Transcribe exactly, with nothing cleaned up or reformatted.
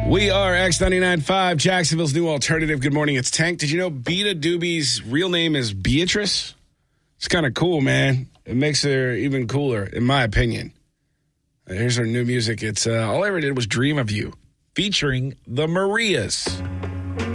We are X ninety-nine point five, Jacksonville's new alternative. Good morning, it's Tank. Did you know Beta Doobie's real name is Beatrice? It's kind of cool, man. It makes her even cooler, in my opinion. Here's her new music. It's uh, All I Ever Did Was Dream of You, featuring the Marias.